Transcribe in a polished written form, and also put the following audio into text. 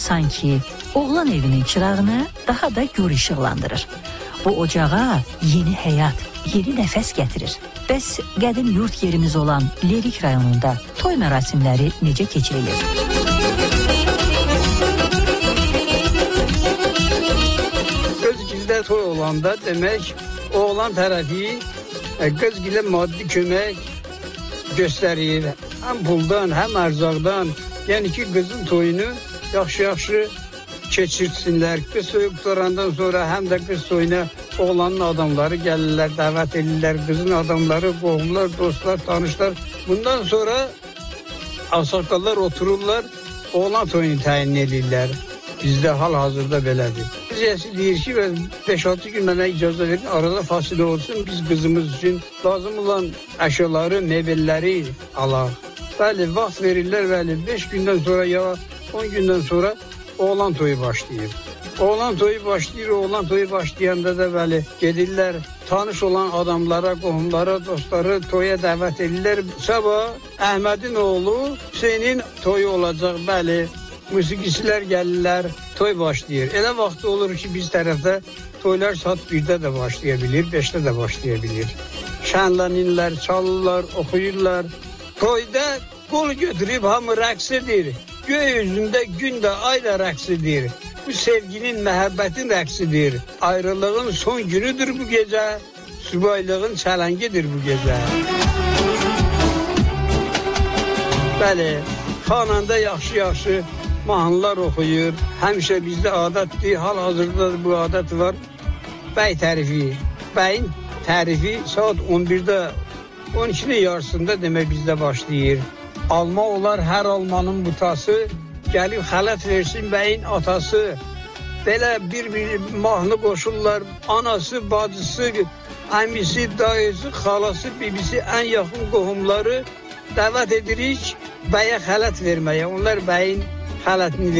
sanki oğlan evinin çırağını daha da gür işıqlandırır. Bu ocağa yeni həyat, yeni nəfəs gətirir. Bəs qədim yurt yerimiz olan Lerik rayonunda toy mərasimləri necə keçirilir? Qızgildə toy olanda demək, oğlan tərəfi qızgilə maddi kömək göstərir. Həm puldan, həm ərzaqdan. Yəni ki, qızın toyunu yaxşı-yaxşı keçirsinlər. Qız toyu qutarandan sonra həm də qız toyuna oğlanın adamları gəlirlər, dəvət edirlər. Qızın adamları, qohumlar, dostlar, tanışlar. Bundan sonra ağsaqqallar otururlar, oğlan toyunu təyin edirlər. Bizdə hal-hazırda belədir. Bizcəsi deyir ki, 5-6 gün mənə icazə verin, arada fasilə olsun, biz qızımız üçün lazım olan əşyaları, mebelləri alaq. Bəli, vaxt verirlər, bəli, 5 gündən sonra ya 10 gündən sonra oğlan toyu başlayır. Oğlan toyu başlayır, oğlan toyu başlayanda da bəli, gedirlər, tanış olan adamlara, qohumlara, dostları toya dəvət edirlər. Sabah Əhmədin oğlu Hüseynin toyu olacaq, bəli. Musiqicilər gəlirlər, toy başlayır. Elə vaxt olur ki, biz tərəfdə toylar saat 1-də də başlaya bilir, 5-də də başlaya bilir. Şənlənirlər, çalırlar, oxuyurlar. Toyda qol götürüb hamı rəqs edir. Göy üzündə gün də ay da rəqs edir. Bu sevginin, məhəbbətin rəqsidir. Ayrılığın son günüdür bu gecə, subaylığın çələngidir bu gecə. Bəli, xananda yaxşı-yaxşı mahnılar oxuyur. Həmişə bizdə adətdir, hal-hazırda bu adət var. Bəy tərifi. Bəyin tərifi saat 11-də, 12-nin yarısında demək bizdə başlayır. Alma olar hər almanın butası, gəlib xələt versin bəyin atası. Belə bir mahnı qoşurlar. Anası, bacısı, əmisi, dayısı, xalası, bibisi, ən yaxın qohumları dəvət edirik bəyə xələt verməyə. Onlar bəyin xələtini